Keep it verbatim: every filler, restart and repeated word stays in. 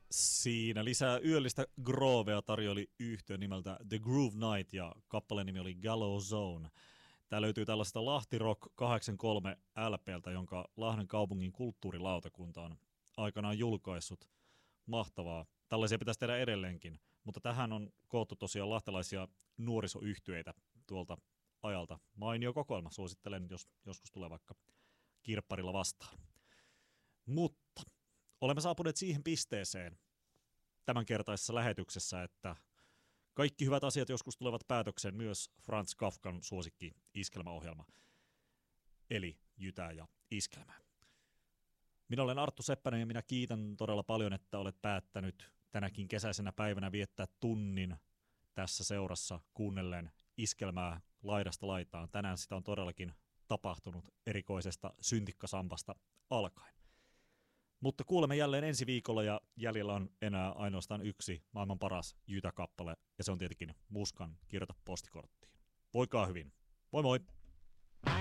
Siinä lisää yöllistä groovea tarjoili yhtiö nimeltä The Groove Night ja kappaleen nimi oli Gallow Zone. Tämä löytyy tällaisesta Lahti Rock kahdeksankymmentäkolme L P:ltä, jonka Lahden kaupungin kulttuurilautakunta on aikanaan julkaissut. Mahtavaa. Tällaisia pitäisi tehdä edelleenkin, mutta tähän on koottu tosiaan lahtelaisia nuorisoyhtyeitä tuolta ajalta. Mainio kokoelma, suosittelen, jos joskus tulee vaikka kirpparilla vastaan. Mutta olemme saapuneet siihen pisteeseen tämänkertaisessa lähetyksessä, että kaikki hyvät asiat joskus tulevat päätökseen, myös Franz Kafkan suosikki iskelmäohjelma, eli Jytää ja iskelmää. Minä olen Arttu Seppänen ja minä kiitän todella paljon, että olet päättänyt tänäkin kesäisenä päivänä viettää tunnin tässä seurassa kuunnellen iskelmää laidasta laitaan. Tänään sitä on todellakin tapahtunut erikoisesta syntikkasampasta alkaen. Mutta kuulemme jälleen ensi viikolla ja jäljellä on enää ainoastaan yksi maailman paras Jytä-kappale ja se on tietenkin Muskan Kirjoita postikorttiin. Voikaa hyvin. Moi moi!